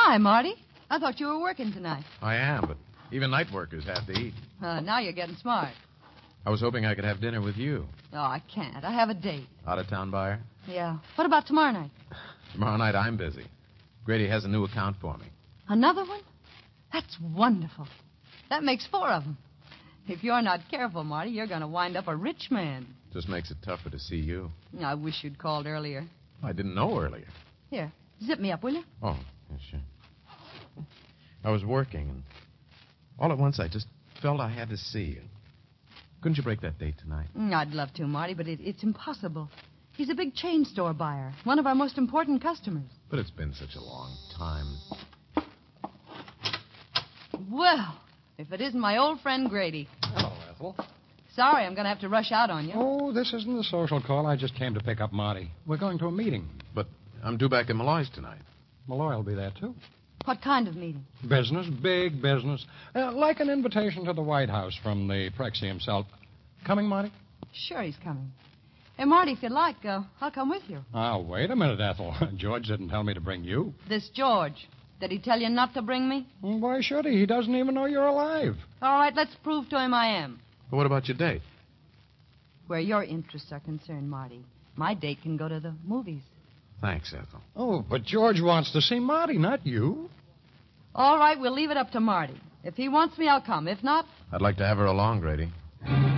Hi, Marty. I thought you were working tonight. I am, but even night workers have to eat. Now you're getting smart. I was hoping I could have dinner with you. Oh, I can't. I have a date. Out-of-town buyer? Yeah. What about tomorrow night? Tomorrow night I'm busy. Grady has a new account for me. Another one? That's wonderful. That makes 4 of them. If you're not careful, Marty, you're going to wind up a rich man. Just makes it tougher to see you. I wish you'd called earlier. I didn't know earlier. Here, zip me up, will you? Oh, yeah, sure. I was working, and all at once I just felt I had to see you. Couldn't you break that date tonight? I'd love to, Marty, but it's impossible. He's a big chain store buyer, one of our most important customers. But it's been such a long time. Well, if it isn't my old friend Grady. Hello, Ethel. Sorry, I'm going to have to rush out on you. Oh, this isn't a social call. I just came to pick up Marty. We're going to a meeting. But I'm due back at Malloy's tonight. Malloy will be there, too. What kind of meeting? Business, big business. Like an invitation to the White House from the Prexy himself. Coming, Marty? Sure, he's coming. Hey, Marty, if you'd like, I'll come with you. Wait a minute, Ethel. George didn't tell me to bring you. This George, did he tell you not to bring me? Why should he? He doesn't even know you're alive. All right, let's prove to him I am. But what about your date? Where your interests are concerned, Marty, my date can go to the movies. Thanks, Ethel. Oh, but George wants to see Marty, not you. All right, we'll leave it up to Marty. If he wants me, I'll come. If not... I'd like to have her along, Grady.